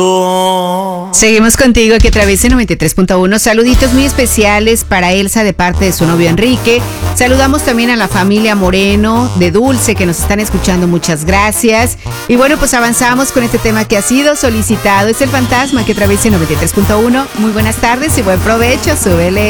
Seguimos contigo aquí a través de 93.1. Saluditos muy especiales para Elsa de parte de su novio Enrique. Saludamos también a la familia Moreno de Dulce que nos están escuchando. Muchas gracias. Y bueno, pues avanzamos con este tema que ha sido solicitado. Es el fantasma que a través de 93.1. Muy buenas tardes y buen provecho. Súbele.